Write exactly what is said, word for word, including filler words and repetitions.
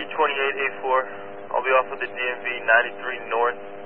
three twenty-eight eight four. I'll be off of the D M V ninety-three North.